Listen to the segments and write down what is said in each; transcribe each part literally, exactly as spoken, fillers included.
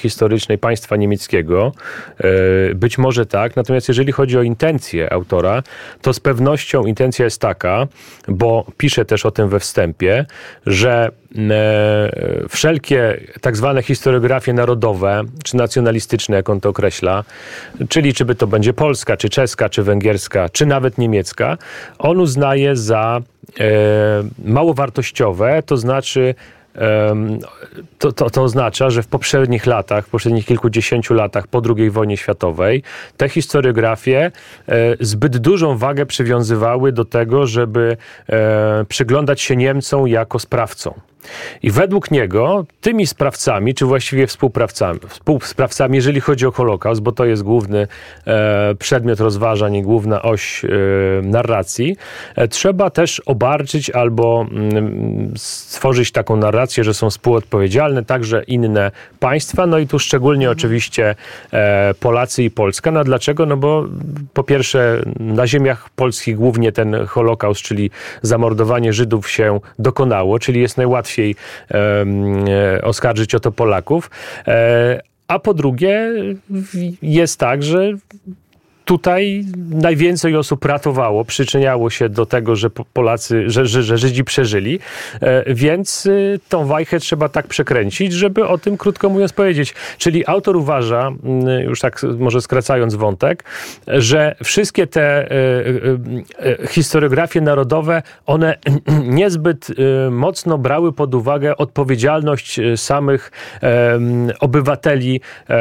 historycznej państwa niemieckiego. Być może tak, natomiast jeżeli chodzi o intencje autora, to z pewnością intencja jest taka, bo pisze też o tym we wstępie, że wszelkie tak zwane historiografie narodowe, czy nacjonalistyczne, jak on to określa, czyli czy by to będzie polska, czy czeska, czy węgierska, czy nawet niemiecka, on uznaje za e, mało wartościowe, to znaczy To, to, to oznacza, że w poprzednich latach, w poprzednich kilkudziesięciu latach po drugiej wojnie światowej te historiografie e, zbyt dużą wagę przywiązywały do tego, żeby e, przyglądać się Niemcom jako sprawcom. I według niego tymi sprawcami, czy właściwie współsprawcami, współsprawcami, jeżeli chodzi o Holokaust, bo to jest główny e, przedmiot rozważań i główna oś e, narracji, e, trzeba też obarczyć albo m, stworzyć taką narrację, że są współodpowiedzialne także inne państwa, no i tu szczególnie oczywiście e, Polacy i Polska. No a dlaczego? No bo po pierwsze na ziemiach polskich głównie ten Holokaust, czyli zamordowanie Żydów się dokonało, czyli jest najłatwiej e, oskarżyć o to Polaków. E, a po drugie jest tak, że tutaj najwięcej osób ratowało, przyczyniało się do tego, że Polacy, że, że, że Żydzi przeżyli, więc tą wajchę trzeba tak przekręcić, żeby o tym krótko mówiąc powiedzieć. Czyli autor uważa, już tak może skracając wątek, że wszystkie te historiografie narodowe, one niezbyt mocno brały pod uwagę odpowiedzialność samych obywateli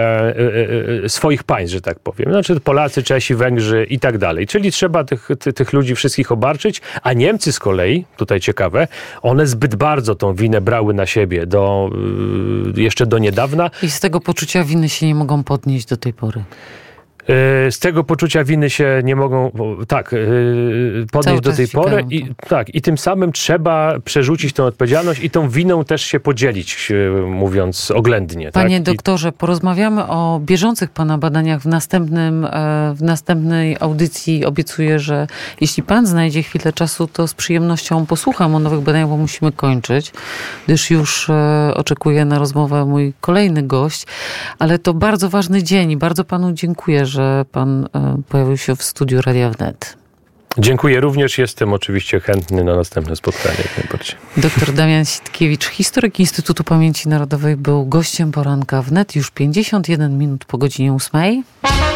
swoich państw, że tak powiem. Znaczy Polacy, Czesi, Węgrzy i tak dalej. Czyli trzeba tych, ty, tych ludzi wszystkich obarczyć, a Niemcy z kolei, tutaj ciekawe, one zbyt bardzo tą winę brały na siebie do, jeszcze do niedawna. I z tego poczucia winy się nie mogą podnieść do tej pory. Z tego poczucia winy się nie mogą, tak, podnieść do tej pory i, tak, i tym samym trzeba przerzucić tę odpowiedzialność i tą winą też się podzielić, mówiąc oględnie. Panie tak? doktorze, porozmawiamy o bieżących pana badaniach w następnym, w następnej audycji. Obiecuję, że jeśli pan znajdzie chwilę czasu, to z przyjemnością posłucham o nowych badaniach, bo musimy kończyć, gdyż już oczekuje na rozmowę mój kolejny gość, ale to bardzo ważny dzień i bardzo panu dziękuję, że pan pojawił się w studiu Radia Wnet. Dziękuję również. Jestem oczywiście chętny na następne spotkanie. Doktor Damian Sitkiewicz, historyk Instytutu Pamięci Narodowej, był gościem poranka Wnet. Już pięćdziesiąt jeden minut po godzinie ósmej.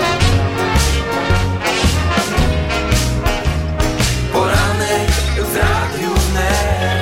Poranek w Radiu Wnet.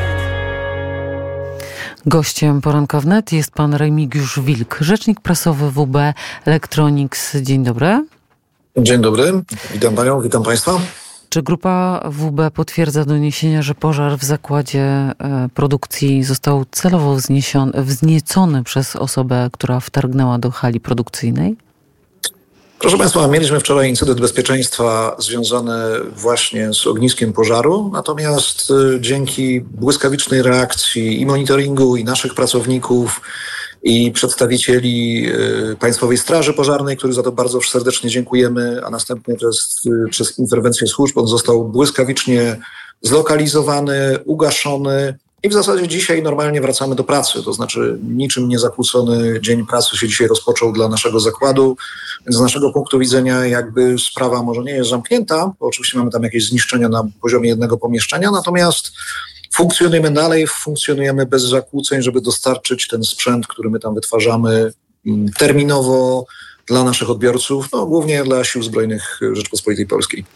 Gościem poranka Wnet jest pan Remigiusz Wilk, rzecznik prasowy W B Electronics. Dzień dobry. Dzień dobry. Witam panią, witam państwa. Czy grupa W B potwierdza doniesienia, że pożar w zakładzie produkcji został celowo wzniesiony, wzniecony przez osobę, która wtargnęła do hali produkcyjnej? Proszę państwa, mieliśmy wczoraj incydent bezpieczeństwa związany właśnie z ogniskiem pożaru, natomiast dzięki błyskawicznej reakcji i monitoringu, i naszych pracowników, i przedstawicieli Państwowej Straży Pożarnej, którym za to bardzo serdecznie dziękujemy, a następnie przez, przez interwencję służb on został błyskawicznie zlokalizowany, ugaszony i w zasadzie dzisiaj normalnie wracamy do pracy. To znaczy niczym niezakłócony dzień pracy się dzisiaj rozpoczął dla naszego zakładu. Więc z naszego punktu widzenia jakby sprawa może nie jest zamknięta, bo oczywiście mamy tam jakieś zniszczenia na poziomie jednego pomieszczenia, natomiast funkcjonujemy dalej, funkcjonujemy bez zakłóceń, żeby dostarczyć ten sprzęt, który my tam wytwarzamy terminowo dla naszych odbiorców, no głównie dla Sił Zbrojnych Rzeczypospolitej Polskiej.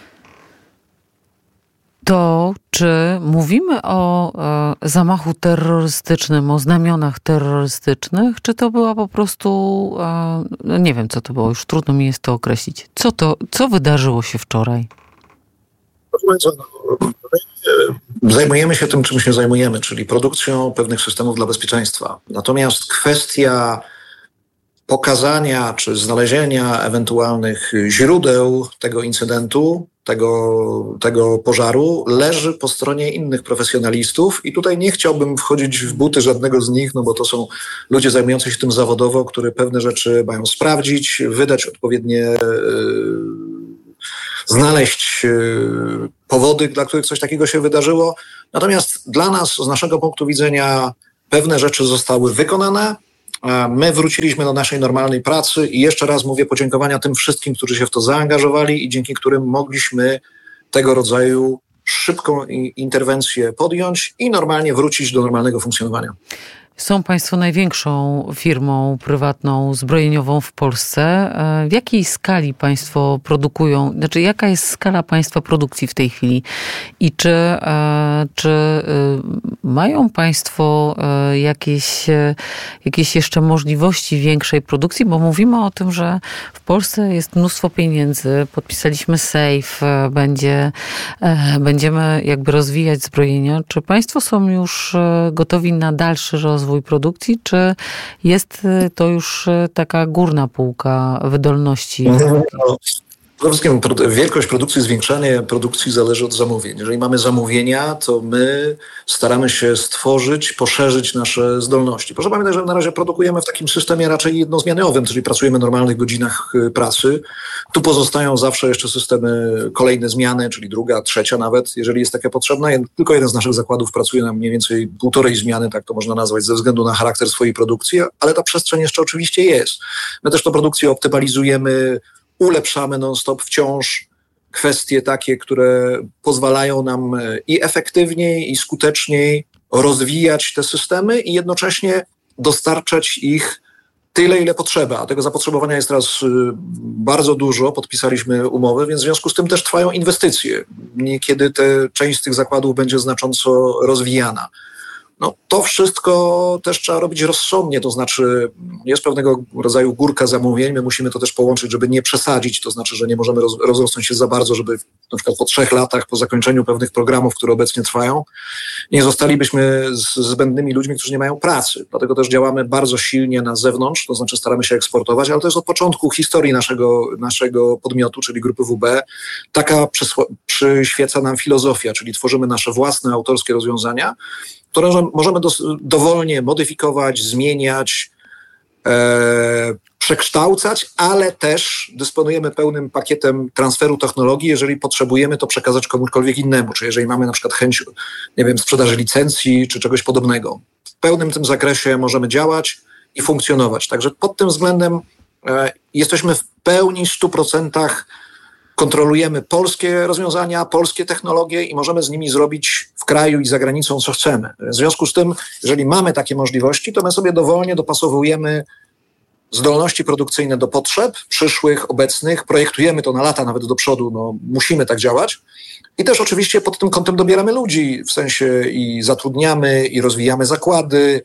To czy mówimy o e, zamachu terrorystycznym, o znamionach terrorystycznych, czy to była po prostu, e, nie wiem co to było, już trudno mi jest to określić. Co to, co wydarzyło się wczoraj? Zajmujemy się tym, czym się zajmujemy, czyli produkcją pewnych systemów dla bezpieczeństwa. Natomiast kwestia pokazania czy znalezienia ewentualnych źródeł tego incydentu, tego, tego pożaru leży po stronie innych profesjonalistów i tutaj nie chciałbym wchodzić w buty żadnego z nich, no bo to są ludzie zajmujący się tym zawodowo, którzy pewne rzeczy mają sprawdzić, wydać odpowiednie... Yy, znaleźć powody, dla których coś takiego się wydarzyło. Natomiast dla nas, z naszego punktu widzenia, pewne rzeczy zostały wykonane, My wróciliśmy do naszej normalnej pracy i jeszcze raz mówię podziękowania tym wszystkim, którzy się w to zaangażowali i dzięki którym mogliśmy tego rodzaju szybką interwencję podjąć i normalnie wrócić do normalnego funkcjonowania. Są Państwo największą firmą prywatną zbrojeniową w Polsce. W jakiej skali Państwo produkują, znaczy jaka jest skala Państwa produkcji w tej chwili i czy, czy mają Państwo jakieś, jakieś jeszcze możliwości większej produkcji? Bo mówimy o tym, że w Polsce jest mnóstwo pieniędzy, podpisaliśmy SAFE, będzie, będziemy jakby rozwijać zbrojenia. Czy Państwo są już gotowi na dalszy rozwój rozwój produkcji, czy jest to już taka górna półka wydolności? No, przede wszystkim wielkość produkcji, zwiększanie produkcji zależy od zamówień. Jeżeli mamy zamówienia, to my staramy się stworzyć, poszerzyć nasze zdolności. Proszę pamiętać, że na razie produkujemy w takim systemie raczej jednozmianowym, czyli pracujemy w normalnych godzinach pracy. Tu pozostają zawsze jeszcze systemy, kolejne zmiany, czyli druga, trzecia nawet, jeżeli jest taka potrzebna. Tylko jeden z naszych zakładów pracuje na mniej więcej półtorej zmiany, tak to można nazwać, ze względu na charakter swojej produkcji, ale ta przestrzeń jeszcze oczywiście jest. My też tę produkcję optymalizujemy, ulepszamy non-stop wciąż kwestie takie, które pozwalają nam i efektywniej, i skuteczniej rozwijać te systemy i jednocześnie dostarczać ich tyle, ile potrzeba. A tego zapotrzebowania jest teraz bardzo dużo, podpisaliśmy umowy, więc w związku z tym też trwają inwestycje. Niekiedy te, część z tych zakładów będzie znacząco rozwijana. No, to wszystko też trzeba robić rozsądnie, to znaczy jest pewnego rodzaju górka zamówień, my musimy to też połączyć, żeby nie przesadzić, to znaczy, że nie możemy roz, rozrosnąć się za bardzo, żeby na przykład po trzech latach, po zakończeniu pewnych programów, które obecnie trwają, nie zostalibyśmy z zbędnymi ludźmi, którzy nie mają pracy. Dlatego też działamy bardzo silnie na zewnątrz, to znaczy staramy się eksportować, ale to jest od początku historii naszego, naszego podmiotu, czyli Grupy W B. Taka przysła, przyświeca nam filozofia, czyli tworzymy nasze własne autorskie rozwiązania, które możemy dos- dowolnie modyfikować, zmieniać, e, przekształcać, ale też dysponujemy pełnym pakietem transferu technologii, jeżeli potrzebujemy to przekazać komukolwiek innemu, czy jeżeli mamy na przykład chęć, nie wiem, sprzedaży licencji, czy czegoś podobnego. W pełnym tym zakresie możemy działać i funkcjonować. Także pod tym względem e, jesteśmy w pełni, stu procentach kontrolujemy polskie rozwiązania, polskie technologie i możemy z nimi zrobić w kraju i za granicą, co chcemy. W związku z tym, jeżeli mamy takie możliwości, to my sobie dowolnie dopasowujemy zdolności produkcyjne do potrzeb przyszłych, obecnych, projektujemy to na lata nawet do przodu, no musimy tak działać. I też oczywiście pod tym kątem dobieramy ludzi, w sensie i zatrudniamy, i rozwijamy zakłady.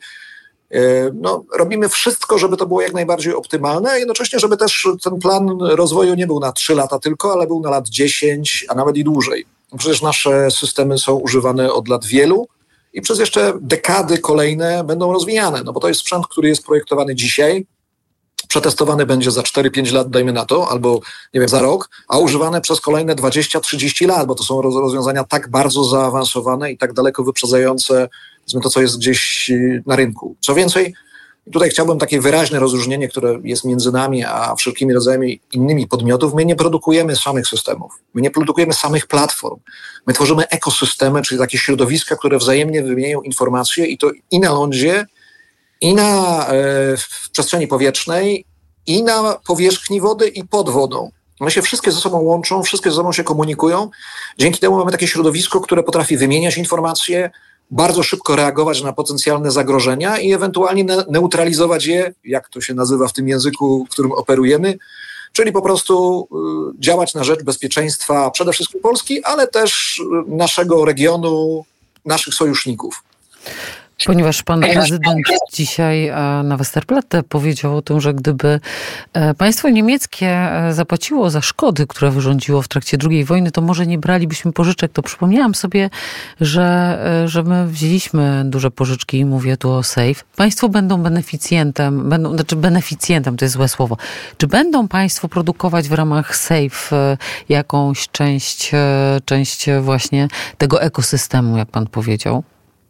No, robimy wszystko, żeby to było jak najbardziej optymalne, a jednocześnie, żeby też ten plan rozwoju nie był na trzy lata tylko, ale był na lat dziesięć, a nawet i dłużej. Przecież nasze systemy są używane od lat wielu i przez jeszcze dekady kolejne będą rozwijane, no bo to jest sprzęt, który jest projektowany dzisiaj, przetestowany będzie za cztery pięć lat, dajmy na to, albo nie wiem, za rok, a używane przez kolejne dwadzieścia trzydzieści lat, bo to są rozwiązania tak bardzo zaawansowane i tak daleko wyprzedzające to, co jest gdzieś na rynku. Co więcej, tutaj chciałbym takie wyraźne rozróżnienie, które jest między nami a wszelkimi rodzajami innymi podmiotów. My nie produkujemy samych systemów, my nie produkujemy samych platform. My tworzymy ekosystemy, czyli takie środowiska, które wzajemnie wymieniają informacje i to i na lądzie, i na e, w przestrzeni powietrznej, i na powierzchni wody, i pod wodą. One się wszystkie ze sobą łączą, wszystkie ze sobą się komunikują. Dzięki temu mamy takie środowisko, które potrafi wymieniać informacje, bardzo szybko reagować na potencjalne zagrożenia i ewentualnie ne- neutralizować je, jak to się nazywa w tym języku, w którym operujemy, czyli po prostu y, działać na rzecz bezpieczeństwa przede wszystkim Polski, ale też y, naszego regionu, naszych sojuszników. Ponieważ pan prezydent dzisiaj na Westerplatte powiedział o tym, że gdyby państwo niemieckie zapłaciło za szkody, które wyrządziło w trakcie drugiej wojny, to może nie bralibyśmy pożyczek. To przypomniałam sobie, że, że my wzięliśmy duże pożyczki, mówię tu o SAFE. Państwo będą beneficjentem, będą, znaczy beneficjentem, to jest złe słowo. Czy będą państwo produkować w ramach SAFE jakąś część, część właśnie tego ekosystemu, jak pan powiedział?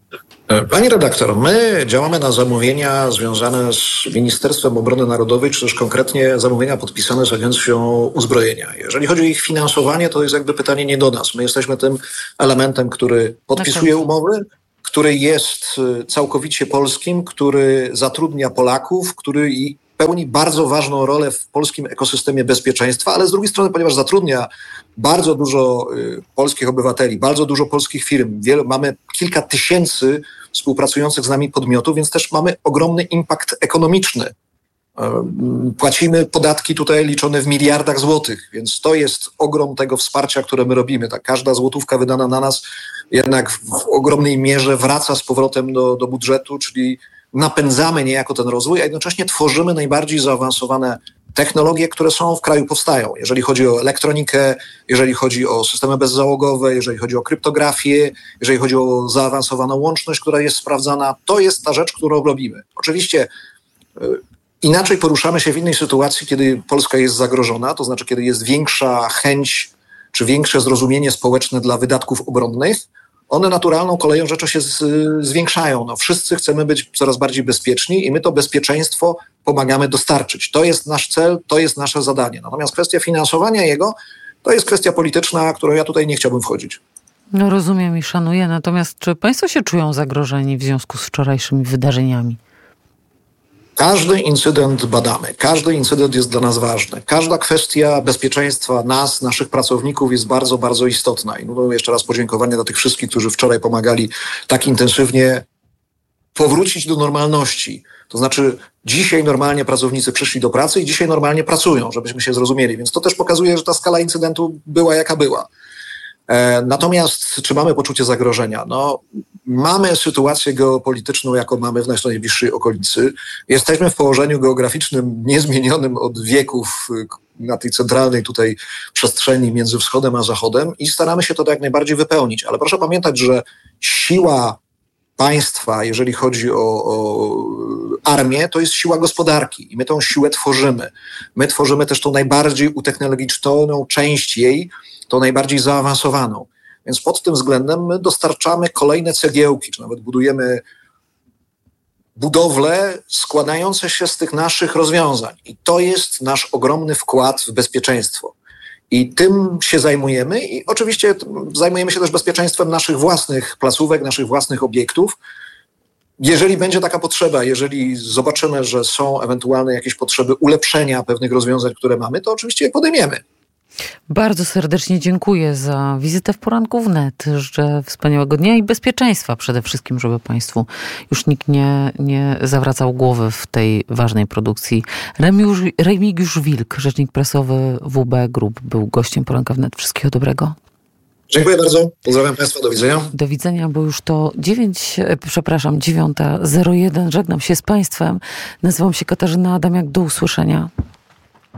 Pani redaktor, my działamy na zamówienia związane z Ministerstwem Obrony Narodowej, czy też konkretnie zamówienia podpisane z Agencją Uzbrojenia. Jeżeli chodzi o ich finansowanie, to jest jakby pytanie nie do nas. My jesteśmy tym elementem, który podpisuje umowy, który jest całkowicie polskim, który zatrudnia Polaków, który pełni bardzo ważną rolę w polskim ekosystemie bezpieczeństwa, ale z drugiej strony, ponieważ zatrudnia bardzo dużo polskich obywateli, bardzo dużo polskich firm, wiele, mamy kilka tysięcy współpracujących z nami podmiotów, więc też mamy ogromny impact ekonomiczny. Płacimy podatki tutaj liczone w miliardach złotych, więc to jest ogrom tego wsparcia, które my robimy. Tak, każda złotówka wydana na nas jednak w ogromnej mierze wraca z powrotem do, do budżetu, czyli napędzamy niejako ten rozwój, a jednocześnie tworzymy najbardziej zaawansowane technologie, które są w kraju, powstają. Jeżeli chodzi o elektronikę, jeżeli chodzi o systemy bezzałogowe, jeżeli chodzi o kryptografię, jeżeli chodzi o zaawansowaną łączność, która jest sprawdzana, to jest ta rzecz, którą robimy. Oczywiście yy, inaczej poruszamy się w innej sytuacji, kiedy Polska jest zagrożona, to znaczy kiedy jest większa chęć czy większe zrozumienie społeczne dla wydatków obronnych. One naturalną koleją rzeczą się z, zwiększają. No, wszyscy chcemy być coraz bardziej bezpieczni i my to bezpieczeństwo pomagamy dostarczyć. To jest nasz cel, to jest nasze zadanie. Natomiast kwestia finansowania jego to jest kwestia polityczna, którą ja tutaj nie chciałbym wchodzić. No rozumiem i szanuję, natomiast czy państwo się czują zagrożeni w związku z wczorajszymi wydarzeniami? Każdy incydent badamy, każdy incydent jest dla nas ważny. Każda kwestia bezpieczeństwa nas, naszych pracowników jest bardzo, bardzo istotna. I mówię jeszcze raz podziękowanie dla tych wszystkich, którzy wczoraj pomagali tak intensywnie powrócić do normalności. To znaczy dzisiaj normalnie pracownicy przyszli do pracy i dzisiaj normalnie pracują, żebyśmy się zrozumieli. Więc to też pokazuje, że ta skala incydentu była jaka była. Natomiast czy mamy poczucie zagrożenia? No, mamy sytuację geopolityczną, jaką mamy w naszej najbliższej okolicy. Jesteśmy w położeniu geograficznym niezmienionym od wieków na tej centralnej tutaj przestrzeni między wschodem a zachodem i staramy się to jak najbardziej wypełnić. Ale proszę pamiętać, że siła państwa, jeżeli chodzi o, o armię, to jest siła gospodarki i my tą siłę tworzymy. My tworzymy też tą najbardziej utechnologiczną część jej, tą najbardziej zaawansowaną. Więc pod tym względem my dostarczamy kolejne cegiełki, czy nawet budujemy budowle składające się z tych naszych rozwiązań. I to jest nasz ogromny wkład w bezpieczeństwo. I tym się zajmujemy i oczywiście zajmujemy się też bezpieczeństwem naszych własnych placówek, naszych własnych obiektów. Jeżeli będzie taka potrzeba, jeżeli zobaczymy, że są ewentualne jakieś potrzeby ulepszenia pewnych rozwiązań, które mamy, to oczywiście je podejmiemy. Bardzo serdecznie dziękuję za wizytę w Poranku Wnet. Życzę wspaniałego dnia i bezpieczeństwa przede wszystkim, żeby państwu już nikt nie, nie zawracał głowy w tej ważnej produkcji. Remigiusz, Remigiusz Wilk, rzecznik prasowy W B Group, był gościem Poranka Wnet. Wszystkiego dobrego. Dziękuję bardzo. Pozdrawiam państwa. Do widzenia. Do widzenia, bo już to dziewięć, przepraszam, dziewiąta zero jeden. Żegnam się z państwem. Nazywam się Katarzyna Adamiak. Do usłyszenia.